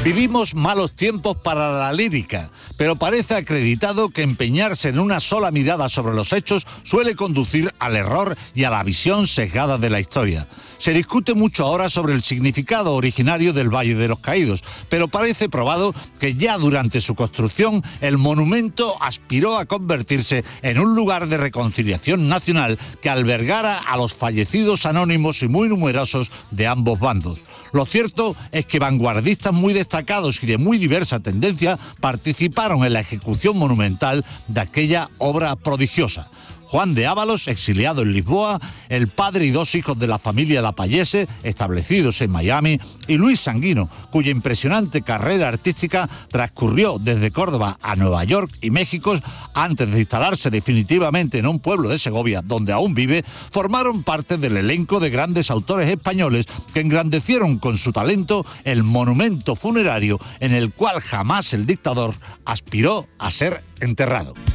Vivimos malos tiempos para la lírica, pero parece acreditado que empeñarse en una sola mirada sobre los hechos suele conducir al error y a la visión sesgada de la historia. Se discute mucho ahora sobre el significado originario del Valle de los Caídos, pero parece probado que ya durante su construcción el monumento aspiró a convertirse en un lugar de reconciliación nacional que albergara a los fallecidos anónimos y muy numerosos de ambos bandos. Lo cierto es que vanguardistas muy destacados y de muy diversa tendencia participaron en la ejecución monumental de aquella obra prodigiosa. Juan de Ávalos, exiliado en Lisboa, el padre y dos hijos de la familia Lapallese, establecidos en Miami, y Luis Sanguino, cuya impresionante carrera artística transcurrió desde Córdoba a Nueva York y México antes de instalarse definitivamente en un pueblo de Segovia, donde aún vive, formaron parte del elenco de grandes autores españoles que engrandecieron con su talento el monumento funerario en el cual jamás el dictador aspiró a ser enterrado.